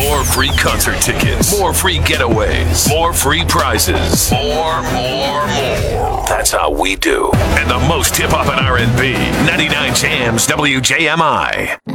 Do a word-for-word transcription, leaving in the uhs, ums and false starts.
More free concert tickets. More free getaways. More free prizes. More, more, more. That's how we do. And the most hip-hop and R and B. ninety-nine Jams W J M I.